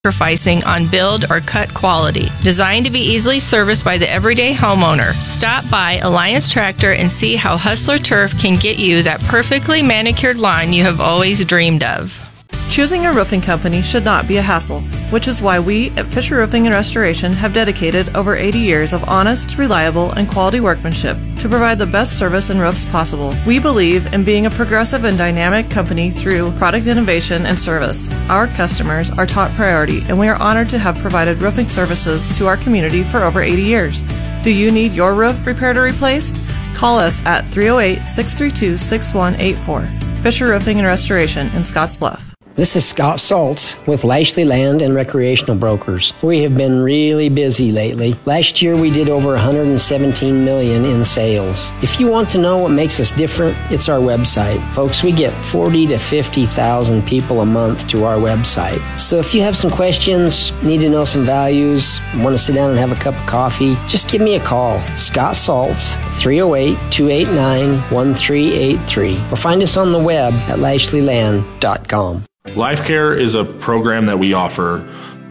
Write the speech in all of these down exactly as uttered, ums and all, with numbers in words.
sacrificing on build or cut quality. Designed to be easily serviced by the everyday homeowner. Stop by Alliance Tractor and see how Hustler Turf can get you that perfectly manicured lawn you have always dreamed of. Choosing a roofing company should not be a hassle, which is why we at Fisher Roofing and Restoration have dedicated over eighty years of honest, reliable, and quality workmanship to provide the best service and roofs possible. We believe in being a progressive and dynamic company through product innovation and service. Our customers are top priority, and we are honored to have provided roofing services to our community for over eighty years. Do you need your roof repaired or replaced? Call us at three oh eight, six three two, six one eight four. Fisher Roofing and Restoration in Scotts Bluff. This is Scott Saltz with Lashley Land and Recreational Brokers. We have been really busy lately. Last year we did over one hundred seventeen million dollars in sales. If you want to know what makes us different, it's our website. Folks, we get forty to fifty thousand people a month to our website. So if you have some questions, need to know some values, want to sit down and have a cup of coffee, just give me a call. Scott Saltz, three oh eight, two eight nine, one three eight three, or find us on the web at lashley land dot com. LifeCare is a program that we offer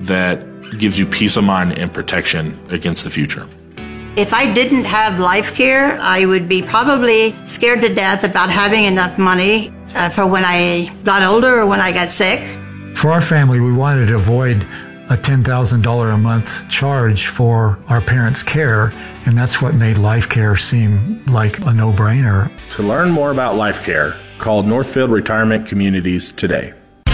that gives you peace of mind and protection against the future. If I didn't have LifeCare, I would be probably scared to death about having enough money uh, for when I got older or when I got sick. For our family, we wanted to avoid a ten thousand dollars a month charge for our parents' care, and that's what made LifeCare seem like a no-brainer. To learn more about LifeCare, call Northfield Retirement Communities today.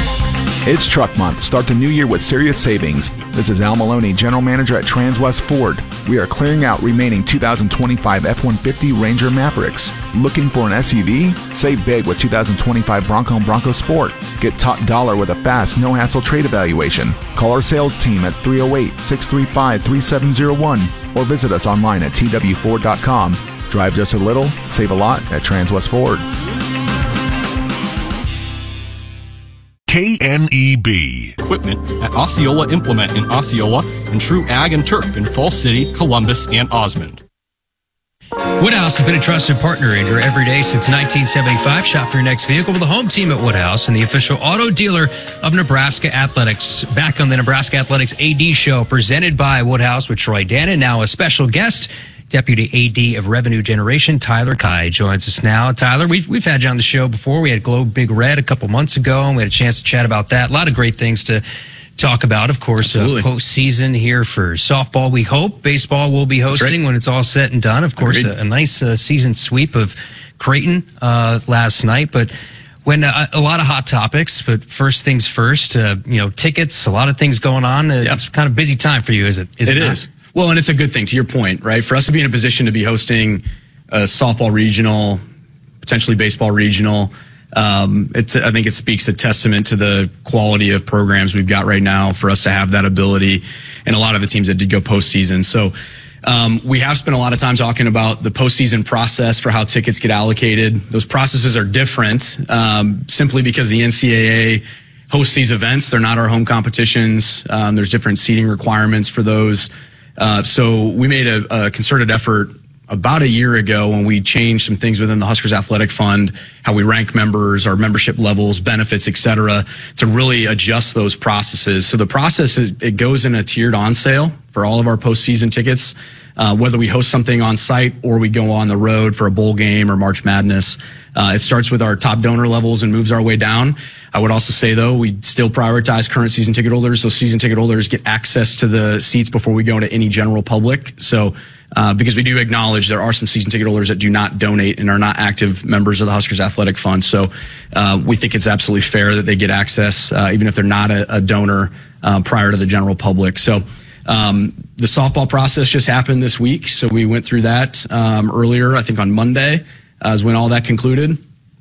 It's Truck Month. Start the new year with serious savings. This is Al Maloney, General Manager at Transwest Ford. We are clearing out remaining two thousand twenty-five F one fifty Ranger Mavericks. Looking for an S U V? Save big with two thousand twenty-five Bronco and Bronco Sport. Get top dollar with a fast, no-hassle trade evaluation. Call our sales team at three oh eight, six three five, three seven oh one or visit us online at T W ford dot com. Drive just a little, save a lot at Transwest Ford. K N E B. Equipment at Osceola Implement in Osceola and True Ag and Turf in Falls City, Columbus, and Osmond. Woodhouse has been a trusted partner in your everyday since nineteen seventy-five. Shop for your next vehicle with the home team at Woodhouse and the official auto dealer of Nebraska Athletics. Back on the Nebraska Athletics A D Show, presented by Woodhouse with Troy Dannon. Now a special guest, Deputy A D of Revenue Generation, Tyler Kai, joins us now. Tyler, we've we've had you on the show before. We had Globe Big Red a couple months ago, and we had a chance to chat about that. A lot of great things to talk about. Of course, uh, postseason here for softball. We hope baseball will be hosting right when it's all said and done. Of course, a, a nice uh, season sweep of Creighton uh, last night, but. When uh, a lot of hot topics, but first things first, uh, you know, tickets, a lot of things going on. Uh, yep. It's kind of busy time for you, is it? Is it, it not? is. Well, and it's a good thing, to your point, right? For us to be in a position to be hosting a softball regional, potentially baseball regional, um, it's, I think it speaks a testament to the quality of programs we've got right now for us to have that ability, and a lot of the teams that did go postseason. So um, we have spent a lot of time talking about the postseason process for how tickets get allocated. Those processes are different um, simply because the N C double A hosts these events. They're not our home competitions. Um, there's different seating requirements for those. Uh, so we made a, a concerted effort about a year ago when we changed some things within the Huskers Athletic Fund, how we rank members, our membership levels, benefits, et cetera, to really adjust those processes. So the process is, it goes in a tiered on sale for all of our postseason tickets, uh, whether we host something on site or we go on the road for a bowl game or March Madness. Uh, it starts with our top donor levels and moves our way down. I would also say, though, we still prioritize current season ticket holders. So season ticket holders get access to the seats before we go to any general public. So uh, because we do acknowledge there are some season ticket holders that do not donate and are not active members of the Huskers Athletic Fund. So uh, we think it's absolutely fair that they get access, uh, even if they're not a, a donor uh, prior to the general public. So um, the softball process just happened this week. So we went through that um, earlier, I think on Monday, uh, is when all that concluded.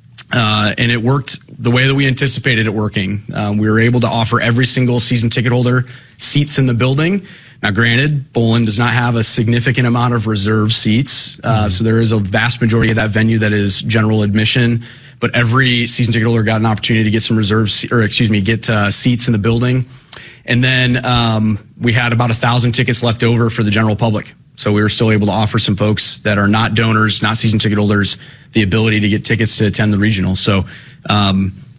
Uh, and it worked the way that we anticipated it working. Um, we were able to offer every single season ticket holder seats in the building. Now, granted, Bolin does not have a significant amount of reserve seats, uh, mm-hmm. so there is a vast majority of that venue that is general admission. But every season ticket holder got an opportunity to get some reserve, or excuse me, get uh, seats in the building. And then um, we had about a thousand tickets left over for the general public. So we were still able to offer some folks that are not donors, not season ticket holders, the ability to get tickets to attend the regional. So um,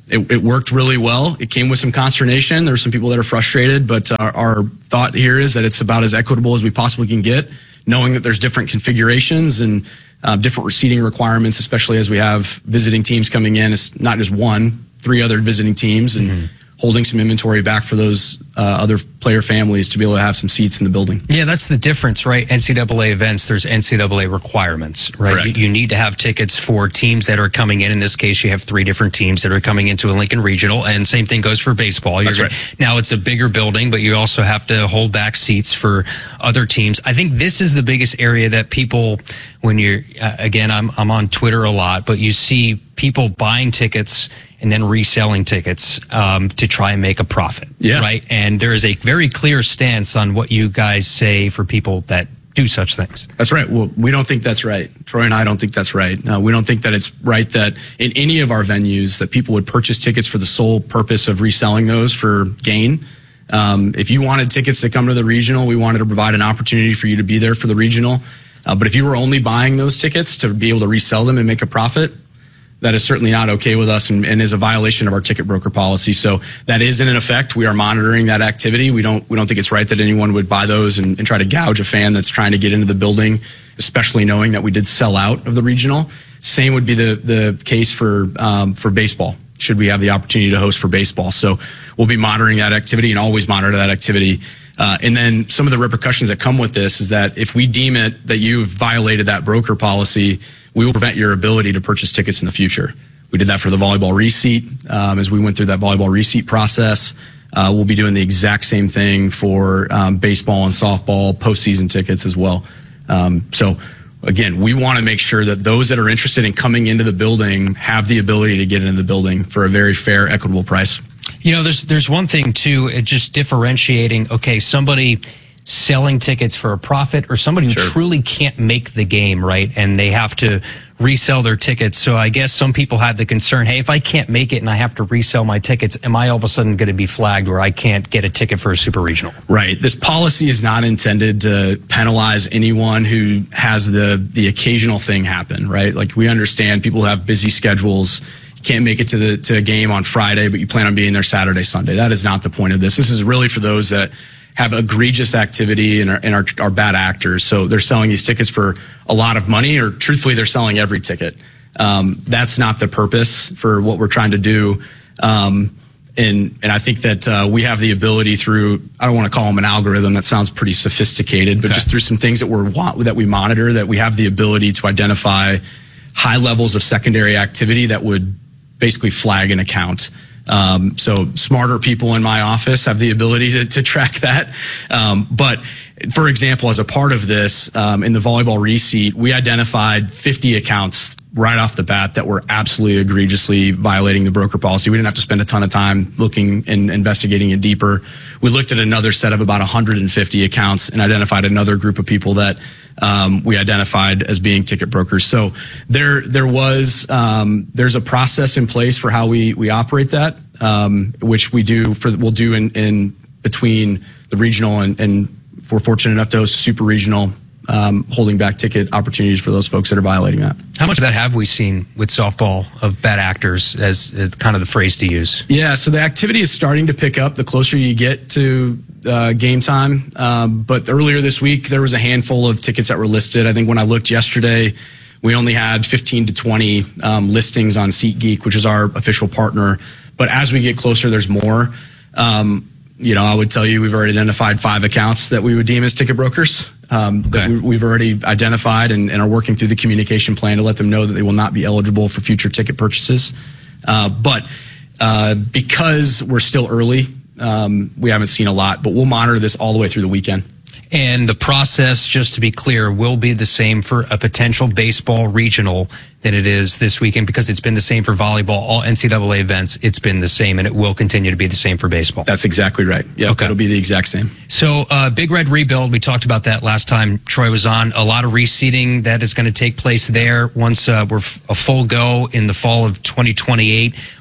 it, it worked really well. It came with some consternation. There were some people that are frustrated, but our, our thought here is that it's about as equitable as we possibly can get, knowing that there's different configurations and uh, different seating requirements, especially as we have visiting teams coming in. It's not just one, three other visiting teams, and mm-hmm. holding some inventory back for those uh, other player families to be able to have some seats in the building. Yeah, that's the difference, right? N C double A events, there's N C double A requirements, right? You, you need to have tickets for teams that are coming in. In this case, you have three different teams that are coming into a Lincoln Regional, and same thing goes for baseball. You're that's gonna, right. Now, it's a bigger building, but you also have to hold back seats for other teams. I think this is the biggest area that people, when you're, uh, again, I'm, I'm on Twitter a lot, but you see people buying tickets and then reselling tickets um, to try and make a profit, yeah. right? And there is a very clear stance on what you guys say for people that do such things. That's right. Well, we don't think that's right. Troy and I don't think that's right. No, we don't think that it's right that in any of our venues that people would purchase tickets for the sole purpose of reselling those for gain. Um, if you wanted tickets to come to the regional, we wanted to provide an opportunity for you to be there for the regional. Uh, but if you were only buying those tickets to be able to resell them and make a profit, that is certainly not okay with us and, and is a violation of our ticket broker policy. So that is in effect. We are monitoring that activity. We don't we don't think it's right that anyone would buy those and, and try to gouge a fan that's trying to get into the building, especially knowing that we did sell out of the regional. Same would be the the case for um, for baseball, should we have the opportunity to host for baseball. So we'll be monitoring that activity and always monitor that activity. Uh, and then some of the repercussions that come with this is that if we deem it that you've violated that broker policy, we will prevent your ability to purchase tickets in the future. We did that for the volleyball reseat. Um, as we went through that volleyball reseat process, uh, we'll be doing the exact same thing for um, baseball and softball postseason tickets as well. Um, so, again, we want to make sure that those that are interested in coming into the building have the ability to get into the building for a very fair, equitable price. You know, there's there's one thing too, it just differentiating. Okay, somebody selling tickets for a profit or somebody who Sure. truly can't make the game, right? And they have to resell their tickets. So I guess some people have the concern, hey, if I can't make it and I have to resell my tickets, am I all of a sudden going to be flagged where I can't get a ticket for a super regional? Right. This policy is not intended to penalize anyone who has the the occasional thing happen, right? Like, we understand people have busy schedules. You can't make it to the to a game on Friday, but you plan on being there Saturday, Sunday. That is not the point of this. This is really for those that have egregious activity and are, and are, are bad actors. So they're selling these tickets for a lot of money, or truthfully, they're selling every ticket. Um, that's not the purpose for what we're trying to do. Um, and, and I think that uh, we have the ability through, I don't want to call them an algorithm, that sounds pretty sophisticated, but okay. just through some things that we're that we monitor, that we have the ability to identify high levels of secondary activity that would basically flag an account. Um, so smarter people in my office have the ability to, to track that. Um, but for example, as a part of this, um, in the volleyball reseat, we identified fifty accounts right off the bat that were absolutely egregiously violating the broker policy. We didn't have to spend a ton of time looking and investigating it deeper. We looked at another set of about one hundred fifty accounts and identified another group of people that um, we identified as being ticket brokers. So there, there was, um, there's a process in place for how we we operate that, um, which we do for we'll do in, in between the regional and, and if we're fortunate enough to host a super regional. Um, holding back ticket opportunities for those folks that are violating that. How much of that have we seen with softball of bad actors, as, as kind of the phrase to use? Yeah, so the activity is starting to pick up the closer you get to uh, game time. Um, but earlier this week, there was a handful of tickets that were listed. I think when I looked yesterday, we only had fifteen to twenty um, listings on SeatGeek, which is our official partner. But as we get closer, there's more. Um, you know, I would tell you we've already identified five accounts that we would deem as ticket brokers. Um, okay. that we, we've already identified and, and are working through the communication plan to let them know that they will not be eligible for future ticket purchases. Uh, but uh, because we're still early, um, we haven't seen a lot, but we'll monitor this all the way through the weekend. And the process, just to be clear, will be the same for a potential baseball regional than it is this weekend, because it's been the same for volleyball, all N C double A events. It's been the same, and it will continue to be the same for baseball. That's exactly right. Yeah, okay. It'll be the exact same. So, uh, Big Red rebuild, we talked about that last time Troy was on. A lot of reseating that is going to take place there once uh, we're f- a full go in the fall of twenty twenty-eight.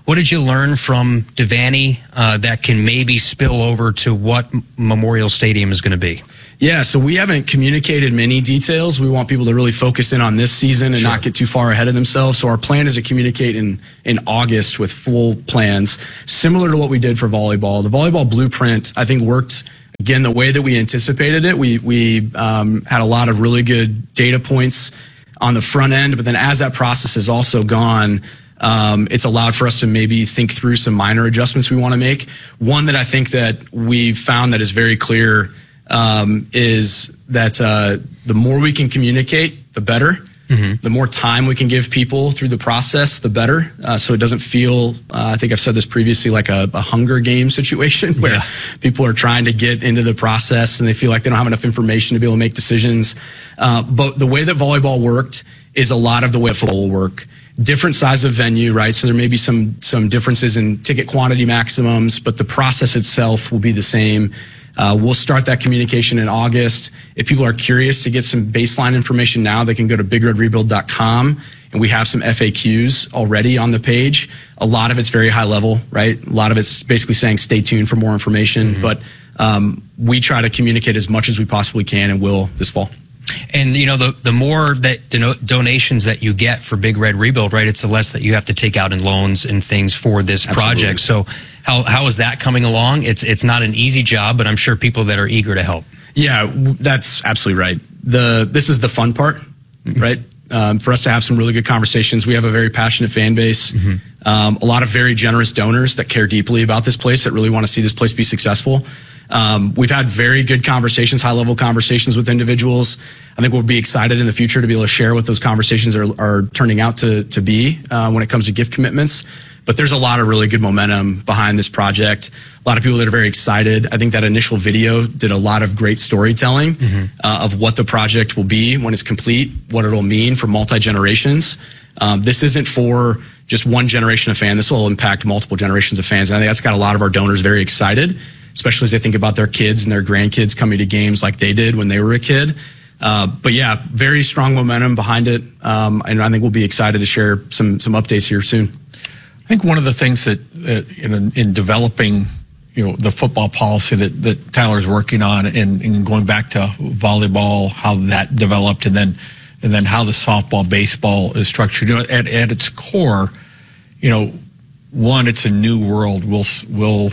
what did you learn from Devaney uh, that can maybe spill over to what Memorial Stadium is going to be? Yeah, so we haven't communicated many details. We want people to really focus in on this season and sure. not get too far ahead of themselves. So our plan is to communicate in, in August with full plans, similar to what we did for volleyball. The volleyball blueprint, I think, worked, again, the way that we anticipated it. We, we um, had a lot of really good data points on the front end, but then as that process is also gone, um, it's allowed for us to maybe think through some minor adjustments we want to make. One that I think that we've found that is very clear Um, is that uh, the more we can communicate, the better. Mm-hmm. The more time we can give people through the process, the better. Uh, so it doesn't feel, uh, I think I've said this previously, like a, a Hunger Game situation where yeah. people are trying to get into the process and they feel like they don't have enough information to be able to make decisions. Uh, but the way that volleyball worked is a lot of the way football will work. Different size of venue, right? So there may be some some differences in ticket quantity maximums, but the process itself will be the same. Uh, we'll start that communication in August. If people are curious to get some baseline information now, they can go to big red rebuild dot com, and we have some F A Qs already on the page. A lot of it's very high level, right? A lot of it's basically saying stay tuned for more information, mm-hmm. but um, we try to communicate as much as we possibly can and will this fall. And, you know, the the more that dono- donations that you get for Big Red Rebuild, right, it's the less that you have to take out in loans and things for this Absolutely. project. So how how is that coming along? It's it's not an easy job, but I'm sure people that are eager to help. Yeah, that's absolutely right. The This is the fun part, right? Um, for us to have some really good conversations. We have a very passionate fan base, mm-hmm. um, a lot of very generous donors that care deeply about this place, that really want to see this place be successful. Um, we've had very good conversations, high-level conversations with individuals. I think we'll be excited in the future to be able to share what those conversations are, are turning out to, to be uh, when it comes to gift commitments. But there's a lot of really good momentum behind this project. A lot of people that are very excited. I think that initial video did a lot of great storytelling mm-hmm. uh, of what the project will be when it's complete, what it'll mean for multi-generations. Um, this isn't for just one generation of fans. This will impact multiple generations of fans. And I think that's got a lot of our donors very excited, especially as they think about their kids and their grandkids coming to games like they did when they were a kid. Uh, but yeah, very strong momentum behind it. Um, and I think we'll be excited to share some some updates here soon. I think one of the things that uh, in, in developing, you know, the football policy that, that Tyler's working on, and, and going back to volleyball, how that developed, and then and then how the softball, baseball is structured. You know, at at its core, you know, one, it's a new world. We'll we'll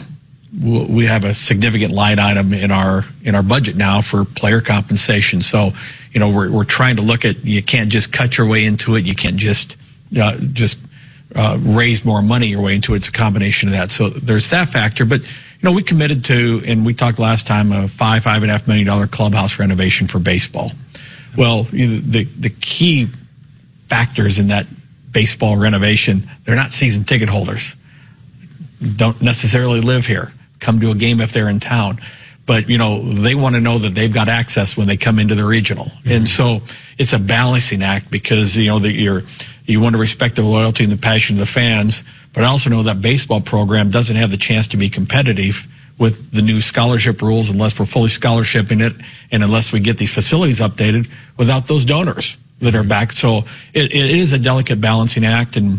we have a significant line item in our in our budget now for player compensation. So, you know, we're we're trying to look at, you can't just cut your way into it. You can't just uh, just uh, raise more money your way into it. It's a combination of that. So there's that factor. But, you know, we committed to, and we talked last time, a five five and a half million dollar clubhouse renovation for baseball. Well, you know, the the key factors in that baseball renovation, they're not season ticket holders. Don't necessarily live here. Come to a game if they're in town. But, you know, they want to know that they've got access when they come into the regional. Mm-hmm. And so it's a balancing act, because, you know, that you're, you want to respect the loyalty and the passion of the fans, but I also know that baseball program doesn't have the chance to be competitive with the new scholarship rules unless we're fully scholarshiping it, and unless we get these facilities updated without those donors that are back. So it, it is a delicate balancing act, and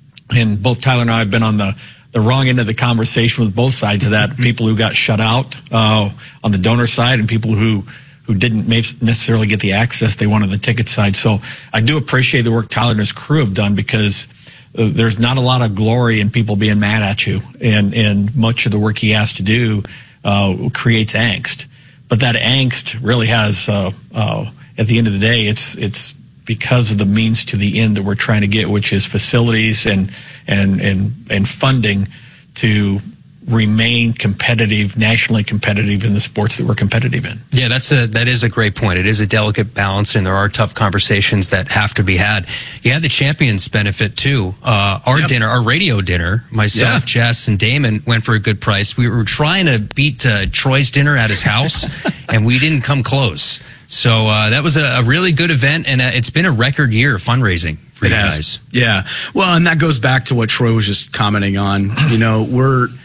and both Tyler and I have been on the the wrong end of the conversation with both sides of that. Mm-hmm. People who got shut out uh, on the donor side, and people who, who didn't necessarily get the access they wanted on the ticket side. So I do appreciate the work Tyler and his crew have done, because uh, there's not a lot of glory in people being mad at you. And, and much of the work he has to do uh, creates angst. But that angst really has, uh, uh, at the end of the day, it's it's because of the means to the end that we're trying to get, which is facilities and and and and funding to remain competitive, nationally competitive in the sports that we're competitive in. Yeah, that's a that is a great point. It is a delicate balance, and there are tough conversations that have to be had. You had the champions benefit too. Uh, our yep. dinner, our radio dinner, myself, yeah. Jess, and Damon went for a good price. We were trying to beat uh, Troy's dinner at his house, and we didn't come close. So uh, that was a, a really good event, and uh, it's been a record year of fundraising for it you has. guys. Yeah. Well, and that goes back to what Troy was just commenting on. You know, we're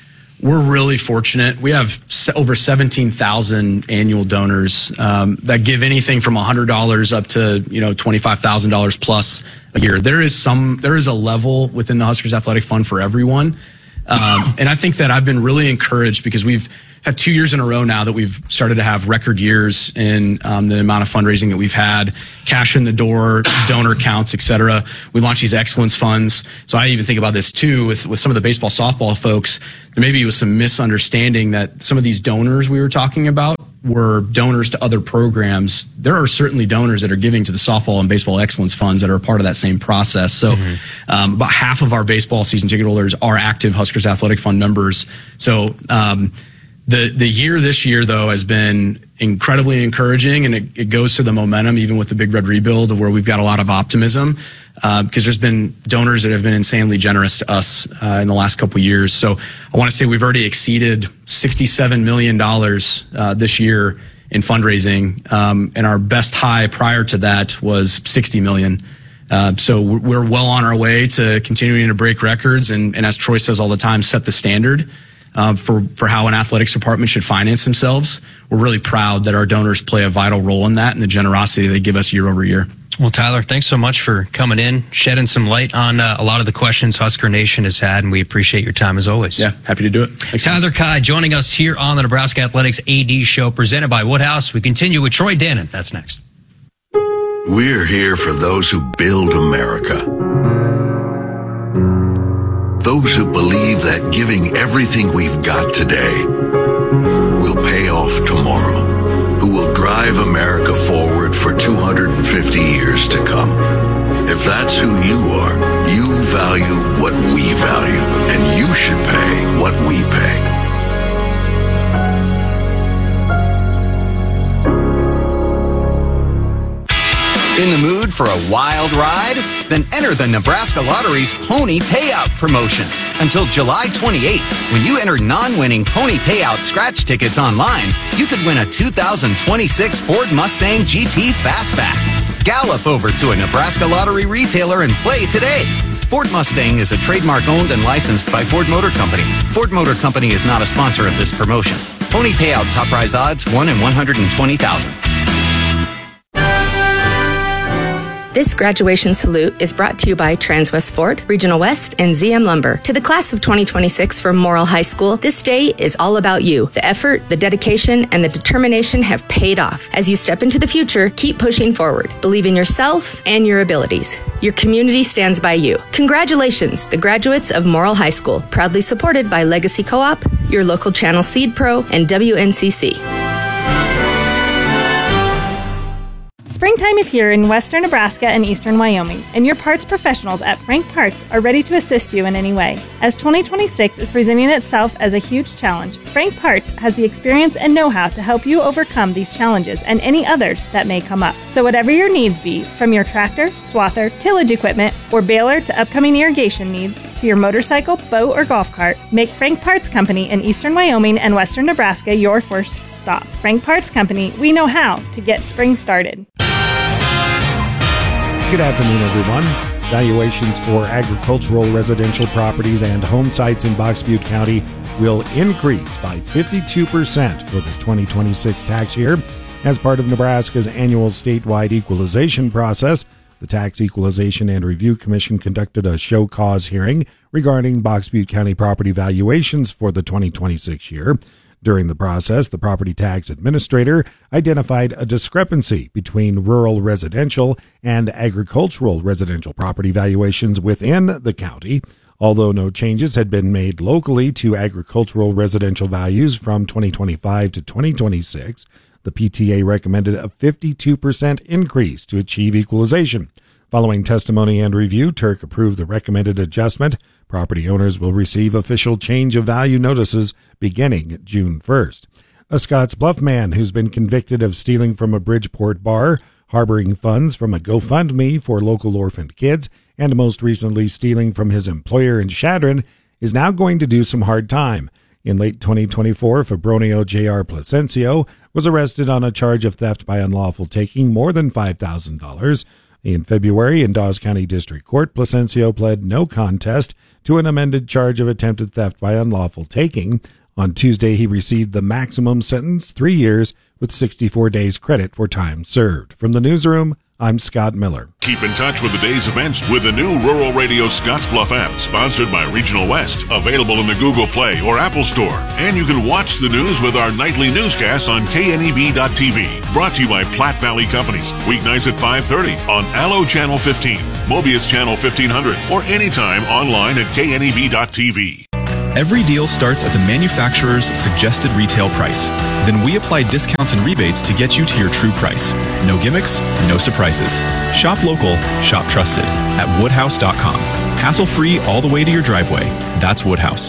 we're really fortunate. We have over seventeen thousand annual donors um, that give anything from one hundred dollars up to, you know, twenty-five thousand dollars plus a year. There is some, there is a level within the Huskers Athletic Fund for everyone. Um, and I think that I've been really encouraged because we've had two years in a row now that we've started to have record years in um, the amount of fundraising that we've had, cash in the door, donor counts, et cetera. We launched these excellence funds. So I even think about this too with, with some of the baseball, softball folks. There maybe was some misunderstanding that some of these donors we were talking about were donors to other programs. There are certainly donors that are giving to the softball and baseball excellence funds that are a part of that same process. So mm-hmm. um, about half of our baseball season ticket holders are active Huskers Athletic Fund members. So um, the the year this year, though, has been incredibly encouraging, and it, it goes to the momentum, even with the Big Red Rebuild, where we've got a lot of optimism, because uh, there's been donors that have been insanely generous to us uh, in the last couple of years. So I want to say we've already exceeded sixty-seven million dollars uh, this year in fundraising, um, and our best high prior to that was sixty million dollars. Uh, so we're well on our way to continuing to break records, and, and as Troy says all the time, set the standard Uh, for, for how an athletics department should finance themselves. We're really proud that our donors play a vital role in that and the generosity they give us year over year. Well, Tyler, thanks so much for coming in, shedding some light on uh, a lot of the questions Husker Nation has had, and we appreciate your time as always. Yeah, happy to do it. Thanks, Tyler Kai joining us here on the Nebraska Athletics A D Show, presented by Woodhouse. We continue with Troy Dannon. That's next. We're here for those who build America. Those who believe that giving everything we've got today will pay off tomorrow, who will drive America forward for two hundred fifty years to come. If that's who you are, you value what we value, and you should pay what we pay. In the mood for a wild ride? Then enter the Nebraska Lottery's Pony Payout promotion. Until July twenty-eighth, when you enter non-winning Pony Payout scratch tickets online, you could win a two thousand twenty-six Ford Mustang G T Fastback. Gallop over to a Nebraska Lottery retailer and play today. Ford Mustang is a trademark owned and licensed by Ford Motor Company. Ford Motor Company is not a sponsor of this promotion. Pony Payout top prize odds one in one hundred twenty thousand. This graduation salute is brought to you by Transwest Ford, Regional West, and Z M Lumber. To the class of twenty twenty-six from Morrill High School, this day is all about you. The effort, the dedication, and the determination have paid off. As you step into the future, keep pushing forward. Believe in yourself and your abilities. Your community stands by you. Congratulations, the graduates of Morrill High School, proudly supported by Legacy Co-op, your local channel Seed Pro, and W N C C. Springtime is here in western Nebraska and eastern Wyoming, and your parts professionals at Frank Parts are ready to assist you in any way. As twenty twenty-six is presenting itself as a huge challenge, Frank Parts has the experience and know-how to help you overcome these challenges and any others that may come up. So whatever your needs be, from your tractor, swather, tillage equipment, or baler to upcoming irrigation needs, to your motorcycle, boat, or golf cart, make Frank Parts Company in eastern Wyoming and western Nebraska your first stop. Frank Parts Company, we know how to get spring started. Good afternoon, everyone. Valuations for agricultural, residential properties, and home sites in Box Butte County will increase by fifty-two percent for this twenty twenty-six tax year. As part of Nebraska's annual statewide equalization process, the Tax Equalization and Review Commission conducted a show cause hearing regarding Box Butte County property valuations for the twenty twenty-six year. During the process, the property tax administrator identified a discrepancy between rural residential and agricultural residential property valuations within the county. Although no changes had been made locally to agricultural residential values from twenty twenty-five to twenty twenty-six, the P T A recommended a fifty-two percent increase to achieve equalization. Following testimony and review, Turk approved the recommended adjustment. Property owners will receive official change of value notices beginning June first. A Scotts Bluff man who's been convicted of stealing from a Bridgeport bar, harboring funds from a GoFundMe for local orphaned kids, and most recently stealing from his employer in Chadron, is now going to do some hard time. In late twenty twenty-four, Fabronio J R Placencio was arrested on a charge of theft by unlawful taking more than five thousand dollars. In February, in Dawes County District Court, Placencio pled no contest to an amended charge of attempted theft by unlawful taking. On Tuesday, he received the maximum sentence, three years, with sixty-four days credit for time served. From the newsroom, I'm Scott Miller. Keep in touch with the day's events with the new Rural Radio Scottsbluff app, sponsored by Regional West, available in the Google Play or Apple Store. And you can watch the news with our nightly newscasts on K N E B dot T V. Brought to you by Platte Valley Companies, weeknights at five thirty on Allo Channel fifteen, Mobius Channel fifteen hundred, or anytime online at K N E B dot T V. Every deal starts at the manufacturer's suggested retail price. Then we apply discounts and rebates to get you to your true price. No gimmicks, no surprises. Shop local, shop trusted at woodhouse dot com. Hassle-free all the way to your driveway. That's Woodhouse.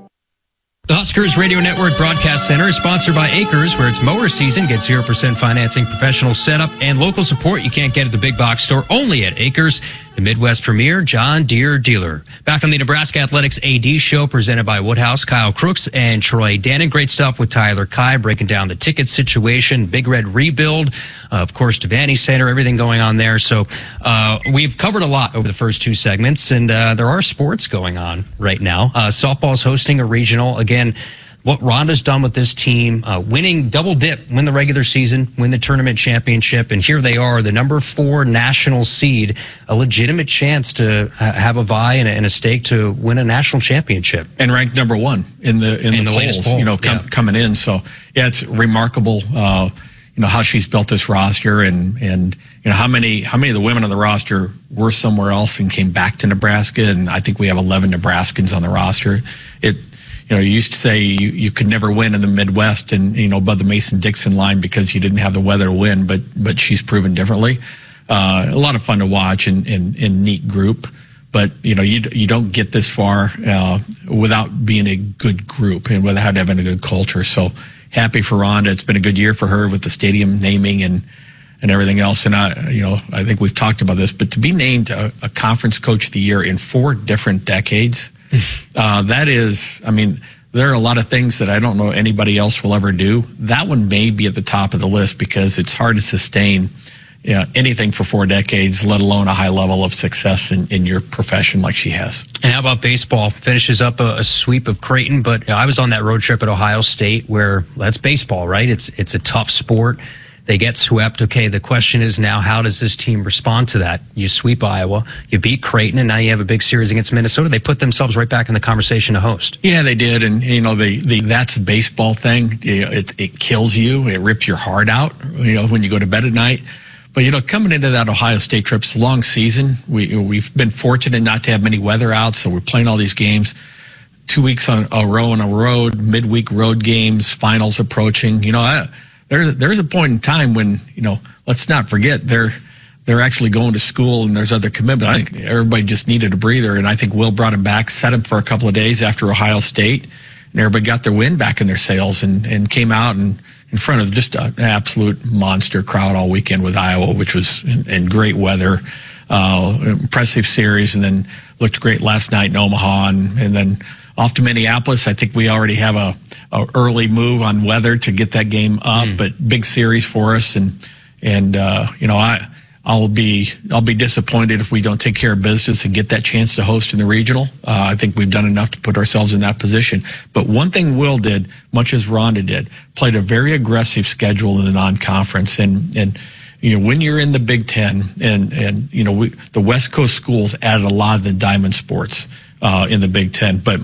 The Huskers Radio Network Broadcast Center is sponsored by Acres, where it's mower season. Get zero percent financing, professional setup, and local support you can't get at the big box store, only at Acres, the Midwest premier John Deere dealer. Back on the Nebraska Athletics A D show, presented by Woodhouse, Kyle Crooks and Troy Dannon. Great stuff with Tyler Kai, breaking down the ticket situation, Big Red rebuild, uh, of course, Devaney Center, everything going on there. So uh, we've covered a lot over the first two segments, and uh, there are sports going on right now. Uh, softball's hosting a regional. Again, what Rhonda's done with this team, uh, winning double dip, win the regular season, win the tournament championship, and here they are, the number four national seed, a legitimate chance to uh, have a vie and a, and a stake to win a national championship, and ranked number one in the in, in the, the polls, poll. you know, com- yeah. coming in. So yeah, it's remarkable. Uh, you know how she's built this roster, and and you know how many how many of the women on the roster were somewhere else and came back to Nebraska, and I think we have eleven Nebraskans on the roster. It. You know, you used to say you, you could never win in the Midwest and, you know, above the Mason-Dixon line because you didn't have the weather to win, but but she's proven differently. Uh, a lot of fun to watch and, and, and neat group. But, you know, you you don't get this far uh, without being a good group and without having a good culture. So happy for Rhonda. It's been a good year for her with the stadium naming and, and everything else. And, I, you know, I think we've talked about this, but to be named a, a conference coach of the year in four different decades, uh, that is, I mean, there are a lot of things that I don't know anybody else will ever do. That one may be at the top of the list because it's hard to sustain you know, anything for four decades, let alone a high level of success in, in your profession like she has. And how about baseball? Finishes up a, a sweep of Creighton, but you know, I was on that road trip at Ohio State where that's baseball, right? It's it's a tough sport. They get swept. Okay, the question is now, how does this team respond to that? You sweep Iowa, you beat Creighton, and now you have a big series against Minnesota. They put themselves right back in the conversation to host. Yeah, they did. And, you know, the, the that's baseball thing. You know, it, it kills you. It rips your heart out, you know, when you go to bed at night. But, you know, coming into that Ohio State trip, it's a long season. We, we've been fortunate not to have many weather outs, so we're playing all these games. Two weeks on a row on a road, midweek road games, finals approaching. You know, I, There's there's a point in time when, you know, let's not forget they're they're actually going to school and there's other commitment. I think everybody just needed a breather, and I think Will brought him back, set him for a couple of days after Ohio State, and everybody got their wind back in their sails and, and came out and in front of just an absolute monster crowd all weekend with Iowa, which was in, in great weather, uh, impressive series, and then looked great last night in Omaha, and, and then off to Minneapolis. I think we already have a, a early move on weather to get that game up, mm. but big series for us. And, and, uh, you know, I, I'll be, I'll be disappointed if we don't take care of business and get that chance to host in the regional. Uh, I think we've done enough to put ourselves in that position. But one thing Will did, much as Rhonda did, played a very aggressive schedule in the non-conference. And, and, you know, when you're in the Big Ten and, and, you know, we, the West Coast schools added a lot of the diamond sports, uh, in the Big Ten, but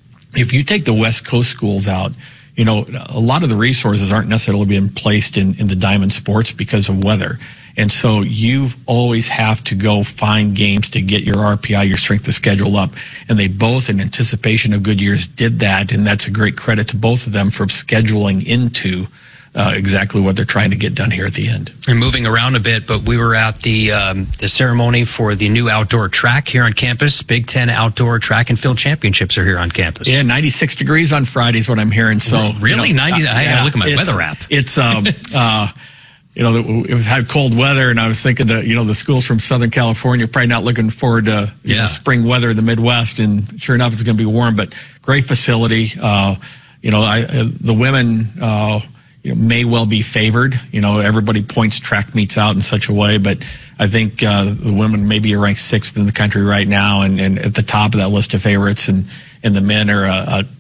if you take the West Coast schools out, you know, a lot of the resources aren't necessarily being placed in, in the diamond sports because of weather. And so you always have to go find games to get your R P I, your strength of schedule up. And they both, in anticipation of good years, did that. And that's a great credit to both of them for scheduling into Uh, exactly what they're trying to get done here at the end. And moving around a bit, but we were at the um, the ceremony for the new outdoor track here on campus. Big Ten Outdoor Track and Field Championships are here on campus. Yeah, ninety-six degrees on Friday is what I'm hearing. So really, you know, ninety. I yeah, gotta look at my weather app. It's um, uh, you know, we've had cold weather, and I was thinking that you know the schools from Southern California are probably not looking forward to you yeah. know, spring weather in the Midwest, and sure enough, it's going to be warm. But great facility. Uh, you know, I, uh, the women. Uh, You know, may well be favored. You know, everybody points track meets out in such a way, but I think uh, the women maybe are ranked sixth in the country right now, and, and at the top of that list of favorites, and, and the men are a, a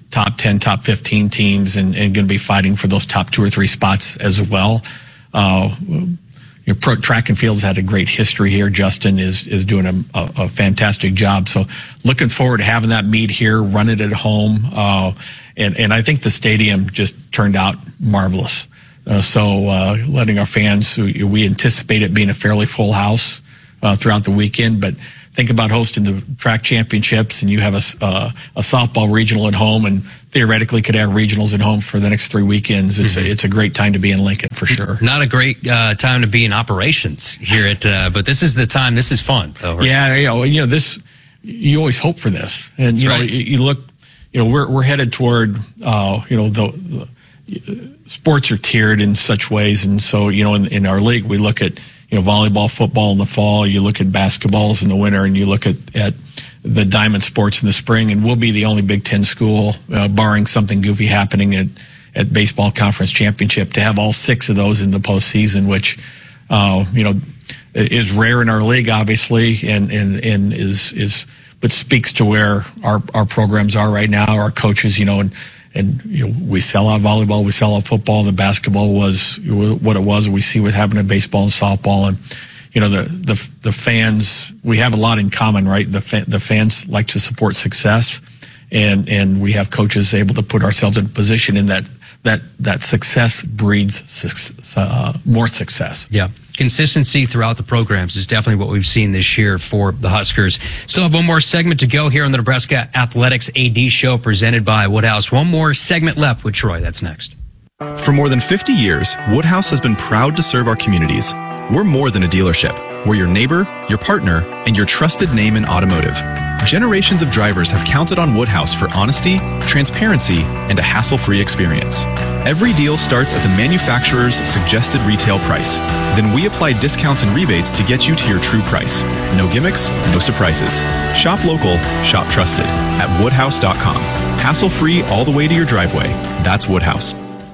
top ten, top fifteen teams, and, and going to be fighting for those top two or three spots as well. Uh, Your pro track and field's had a great history here. Justin is is doing a, a, a fantastic job. So looking forward to having that meet here, run it at home, uh, and and I think the stadium just turned out marvelous. Uh, so uh, letting our fans, we, we anticipate it being a fairly full house uh, throughout the weekend, but think about hosting the track championships, and you have a, uh, a softball regional at home, and theoretically could have regionals at home for the next three weekends. It's, mm-hmm. a, it's a great time to be in Lincoln for sure. Not a great uh, time to be in operations here at, uh, but this is the time. This is fun. Though, yeah, you know, you know, this. You always hope for this, and That's you know, right. you, you look. You know, we're we're headed toward. Uh, you know, the, the sports are tiered in such ways, and so you know, in, in our league, we look at. You know, volleyball, football in the fall, you look at basketballs in the winter, and you look at, at the diamond sports in the spring, and we'll be the only Big Ten school, uh, barring something goofy happening at, at baseball conference championship, to have all six of those in the postseason, which, uh, you know, is rare in our league, obviously, and, and, and is, is, but speaks to where our, our programs are right now, our coaches, you know, and, And you know, we sell out volleyball, we sell out football. The basketball was what it was. We see what happened in baseball and softball, and you know the the the fans. We have a lot in common, right? The fa- the fans like to support success, and and we have coaches able to put ourselves in a position in that that that success breeds success, uh, more success. Yeah. Consistency throughout the programs is definitely what we've seen this year for the Huskers. Still have one more segment to go here on the Nebraska Athletics A D Show presented by Woodhouse. One more segment left with Troy. That's next. For more than fifty years, Woodhouse has been proud to serve our communities. We're more than a dealership. We're your neighbor, your partner, and your trusted name in automotive. Generations of drivers have counted on Woodhouse for honesty, transparency, and a hassle-free experience. Every deal starts at the manufacturer's suggested retail price. Then we apply discounts and rebates to get you to your true price. No gimmicks, no surprises. Shop local, shop trusted at woodhouse dot com. Hassle-free all the way to your driveway. That's Woodhouse.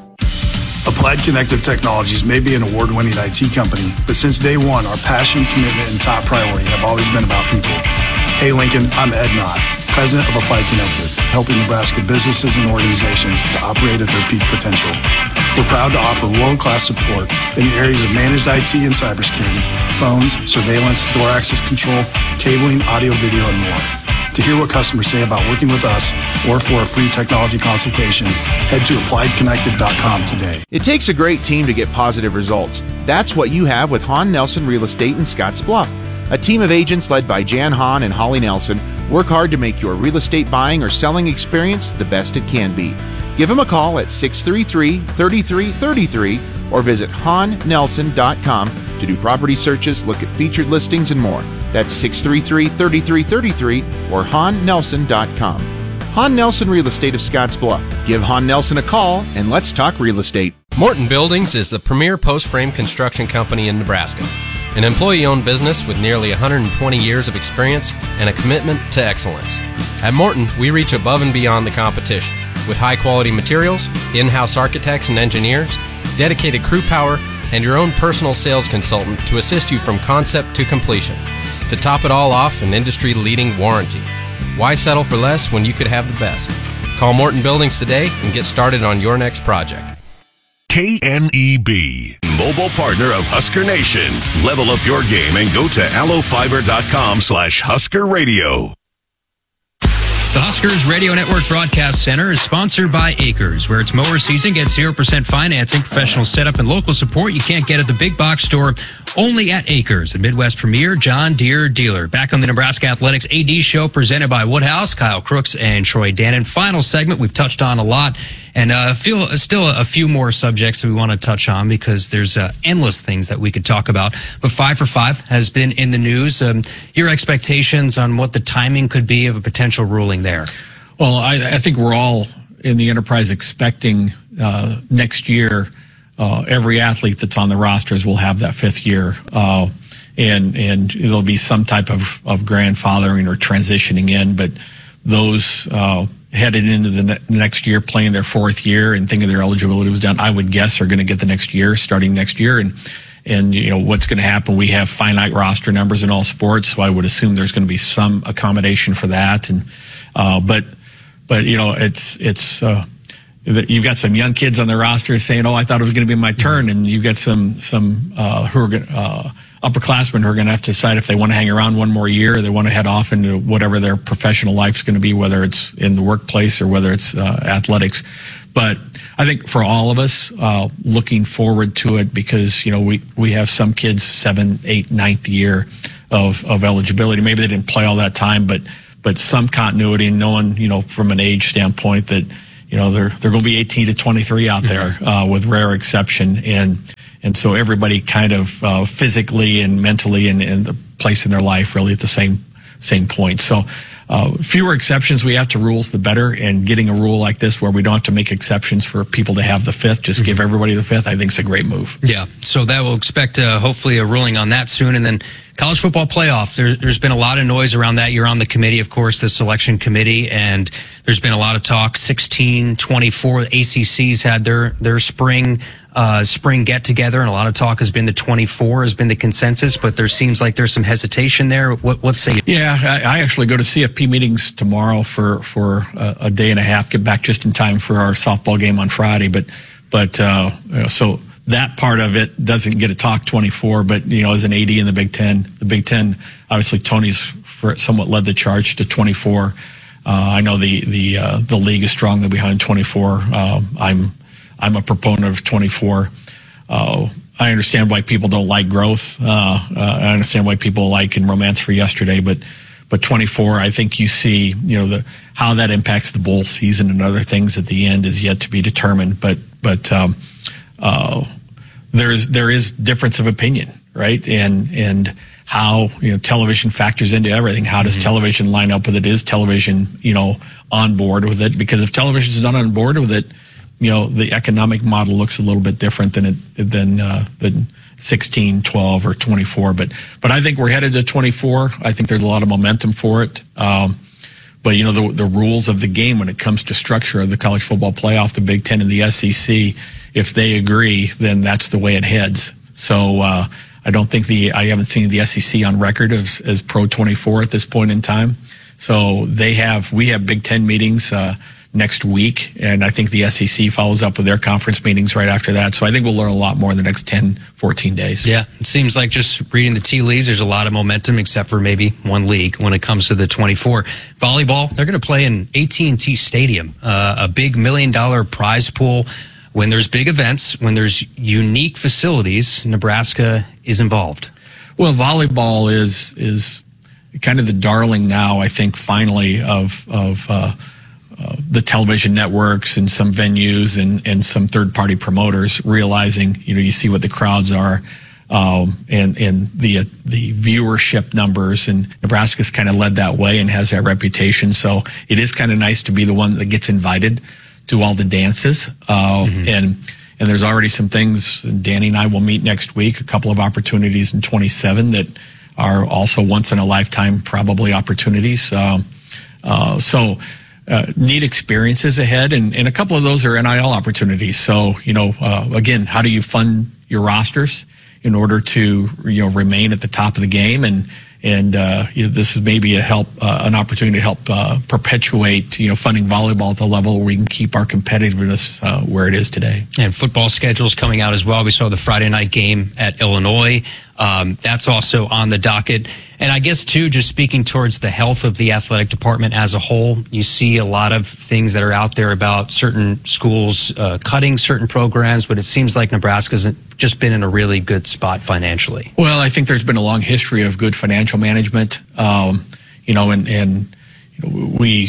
Applied Connective Technologies may be an award-winning I T company, but since day one, our passion, commitment, and top priority have always been about people. Hey Lincoln, I'm Ed Knott, President of Applied Connective, helping Nebraska businesses and organizations to operate at their peak potential. We're proud to offer world-class support in the areas of managed I T and cybersecurity, phones, surveillance, door access control, cabling, audio, video, and more. To hear what customers say about working with us or for a free technology consultation, head to applied connective dot com today. It takes a great team to get positive results. That's what you have with Hahn Nelson Real Estate in Scotts Bluff. A team of agents led by Jan Hahn and Holly Nelson work hard to make your real estate buying or selling experience the best it can be. Give them a call at six three three, three three three three or visit hahn nelson dot com to do property searches, look at featured listings, and more. That's six three three, three three three three or hahn nelson dot com. Hahn Nelson Real Estate of Scotts Bluff. Give Hahn Nelson a call and let's talk real estate. Morton Buildings is the premier post-frame construction company in Nebraska. An employee-owned business with nearly one hundred twenty years of experience and a commitment to excellence. At Morton, we reach above and beyond the competition with high-quality materials, in-house architects and engineers, dedicated crew power, and your own personal sales consultant to assist you from concept to completion. To top it all off, an industry-leading warranty. Why settle for less when you could have the best? Call Morton Buildings today and get started on your next project. K N E B, mobile partner of Husker Nation. Level up your game and go to allofiber dot com slash Husker Radio. The Huskers Radio Network Broadcast Center is sponsored by Acres, where it's mower season. Get zero percent financing, professional setup, and local support you can't get at the big box store, only at Acres, the Midwest premier John Deere dealer. Back on the Nebraska Athletics A D Show presented by Woodhouse, Kyle Crooks and Troy Dannon. Final segment we've touched on a lot, and uh, feel still a few more subjects that we want to touch on because there's uh, endless things that we could talk about. But Five for Five has been in the news. Um, your expectations on what the timing could be of a potential ruling there? Well, I, I think we're all in the enterprise expecting uh, next year uh, every athlete that's on the rosters will have that fifth year, uh, and and there'll be some type of, of grandfathering or transitioning in. But those uh, headed into the ne- next year, playing their fourth year and thinking their eligibility was done, I would guess are going to get the next year, starting next year, and. And, you know, what's going to happen, we have finite roster numbers in all sports, so I would assume there's going to be some accommodation for that. And, uh, but but you know, it's it's uh, you've got some young kids on the roster saying, "Oh, I thought it was going to be my turn," and you've got some some uh, who are going uh, upperclassmen who are going to have to decide if they want to hang around one more year or they want to head off into whatever their professional life's going to be, whether it's in the workplace or whether it's uh, athletics. But I think for all of us, uh, looking forward to it, because, you know, we, we have some kids seventh, eighth, ninth year of, of eligibility. Maybe they didn't play all that time, but, but some continuity, and knowing, you know, from an age standpoint that, you know, they're, they're going to be eighteen to twenty-three out there, uh, with rare exception. And, and so everybody kind of, uh, physically and mentally and, and the place in their life really at the same, same point. So, Uh, fewer exceptions we have to rules, the better. And getting a rule like this where we don't have to make exceptions for people to have the fifth, just mm-hmm. give everybody the fifth, I think is a great move. Yeah, so that will expect uh, hopefully a ruling on that soon. And then college football playoff, there, there's been a lot of noise around that. You're on the committee, of course, the selection committee, and there's been a lot of talk. sixteen, twenty-four, A C C's had their, their spring Uh, spring get together, and a lot of talk has been the twenty-four has been the consensus, but there seems like there's some hesitation there. What, what say you? Yeah, I, I actually go to C F P meetings tomorrow for, for a, a day and a half, get back just in time for our softball game on Friday. But, but, uh, you know, so that part of it doesn't get a talk twenty-four, but, you know, as an A D in the Big Ten, the Big Ten, obviously Tony's for, somewhat led the charge to twenty-four. Uh, I know the, the, uh, the league is strongly behind twenty-four. Um, I'm, I'm a proponent of twenty-four. Uh, I understand why people don't like growth. Uh, uh, I understand why people like in Romance for Yesterday, but but twenty-four, I think you see, you know, the how that impacts the bowl season and other things at the end is yet to be determined. But but um, uh, there's there is difference of opinion, right? And and how, you know, television factors into everything. How does mm-hmm. television line up with it? Is television, you know, on board with it? Because if television is not on board with it, you know, the economic model looks a little bit different than it than uh, than sixteen, twelve, or twenty-four. But but I think we're headed to twenty-four. I think there's a lot of momentum for it. Um, but you know, the the rules of the game when it comes to structure of the college football playoff, the Big Ten and the S E C, if they agree, then that's the way it heads. So uh, I don't think the I haven't seen the S E C on record as as pro twenty-four at this point in time. So they have we have Big Ten meetings Uh, next week, and I think the S E C follows up with their conference meetings right after that. So I think we'll learn a lot more in the next ten, fourteen days. Yeah, it seems like just reading the tea leaves, there's a lot of momentum, except for maybe one league when it comes to the twenty-four. Volleyball, they're going to play in A T and T Stadium, uh, a big million-dollar prize pool. When there's big events, when there's unique facilities, Nebraska is involved. Well, volleyball is is kind of the darling now, I think, finally, of of uh, Uh, the television networks and some venues and, and some third-party promoters realizing, you know, you see what the crowds are, um, and, and the, uh, the viewership numbers, and Nebraska's kind of led that way and has that reputation. So it is kind of nice to be the one that gets invited to all the dances. Uh, mm-hmm. and, and there's already some things, Danny and I will meet next week, a couple of opportunities in twenty-seven that are also once in a lifetime, probably opportunities. Um, uh, so, Uh, neat experiences ahead, and, and a couple of those are N I L opportunities. So, you know, uh, again, how do you fund your rosters in order to, you know, remain at the top of the game? And, and uh, you know, this is maybe a help, uh, an opportunity to help uh, perpetuate, you know, funding volleyball at the level where we can keep our competitiveness uh, where it is today. And football schedules coming out as well. We saw the Friday night game at Illinois. Um, that's also on the docket. And I guess, too, just speaking towards the health of the athletic department as a whole, you see a lot of things that are out there about certain schools uh, cutting certain programs, but it seems like Nebraska's just been in a really good spot financially. Well, I think there's been a long history of good financial management, um, you know, and, and you know, we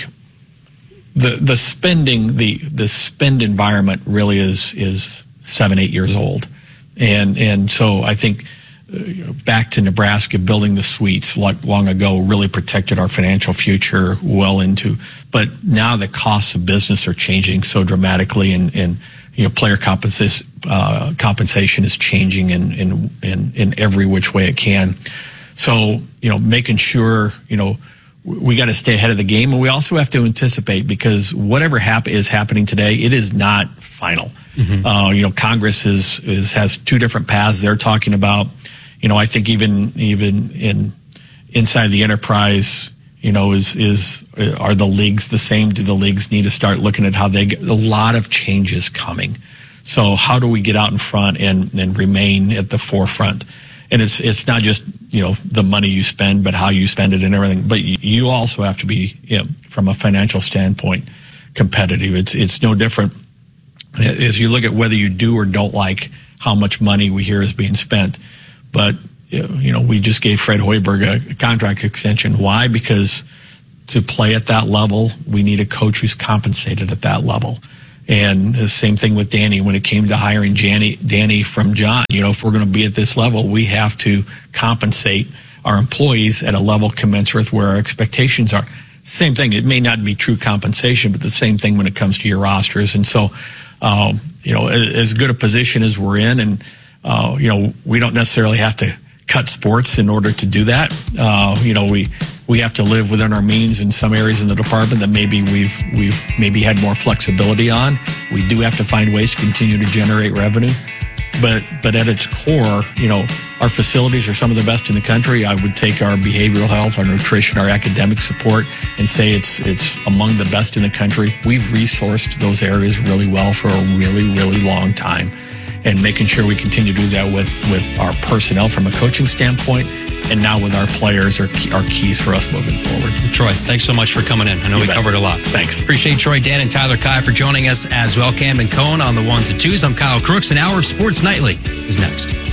the the spending the the spend environment really is is seven eight years old, and and so I think. Uh, back to Nebraska, building the suites like long ago really protected our financial future well into. But now the costs of business are changing so dramatically, and, and you know, player compensation uh, compensation is changing in, in in in every which way it can. So, you know, making sure, you know, we got to stay ahead of the game, and we also have to anticipate, because whatever hap- is happening today, it is not final. Mm-hmm. Uh, you know, Congress is is has two different paths they're talking about. You know, I think even even in inside the enterprise, You know, is is are the leagues the same? Do the leagues need to start looking at how they get? A lot of changes coming. So how do we get out in front and, and remain at the forefront? And it's it's not just, you know, the money you spend, but how you spend it and everything. But you also have to be, you know, from a financial standpoint, competitive. It's it's no different as you look at whether you do or don't like how much money we hear is being spent. But, you know, we just gave Fred Hoiberg a contract extension. Why? Because to play at that level, we need a coach who's compensated at that level. And the same thing with Danny when it came to hiring Danny, Danny from John. You know, if we're going to be at this level, we have to compensate our employees at a level commensurate with where our expectations are. Same thing. It may not be true compensation, but the same thing when it comes to your rosters. And so, um, you know, as good a position as we're in, and, uh, you know, we don't necessarily have to cut sports in order to do that. Uh, you know, we we have to live within our means in some areas in the department that maybe we've we've maybe had more flexibility on. We do have to find ways to continue to generate revenue. But but at its core, you know, our facilities are some of the best in the country. I would take our behavioral health, our nutrition, our academic support, and say it's it's among the best in the country. We've resourced those areas really well for a really, really long time. And making sure we continue to do that with, with our personnel from a coaching standpoint, and now with our players are, key, are keys for us moving forward. Troy, thanks so much for coming in. I know You we bet. covered a lot. Thanks. Appreciate Troy, Dan, and Tyler Kai for joining us as well. Cam and Cohn on the ones and twos. I'm Kyle Crooks. An hour of Sports Nightly is next.